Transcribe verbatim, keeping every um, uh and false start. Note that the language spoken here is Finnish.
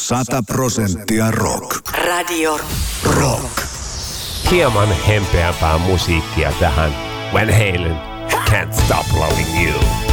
Sata prosenttia rock. Radio Rock. Hieman hempeämpää musiikkia tähän Van Halen, Can't Stop Loving You.